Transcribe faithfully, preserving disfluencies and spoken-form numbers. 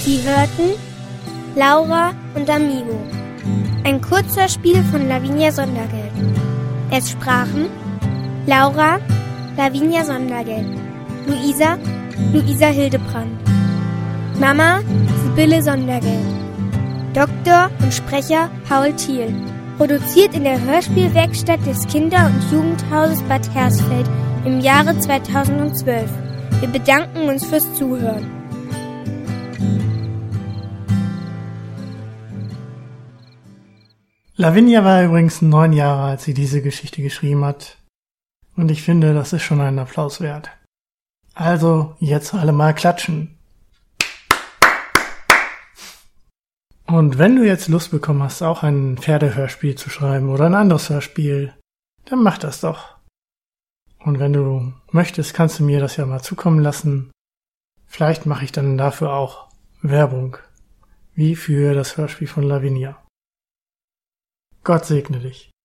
Sie hörten Laura und Amigo, ein Kurzhörspiel von Lavinia Sondergeld. Es sprachen Laura, Lavinia Sondergeld, Luisa, Luisa Hildebrand, Mama, Sibylle Sondergeld, Doktor und Sprecher Paul Thiel. Produziert in der Hörspielwerkstatt des Kinder- und Jugendhauses Bad Hersfeld im Jahre zweitausendzwölf. Wir bedanken uns fürs Zuhören. Lavinia war übrigens neun Jahre, als sie diese Geschichte geschrieben hat. Und ich finde, das ist schon einen Applaus wert. Also, jetzt alle mal klatschen. Und wenn du jetzt Lust bekommen hast, auch ein Pferdehörspiel zu schreiben oder ein anderes Hörspiel, dann mach das doch. Und wenn du möchtest, kannst du mir das ja mal zukommen lassen. Vielleicht mache ich dann dafür auch Werbung, wie für das Hörspiel von Lavinia. Gott segne dich.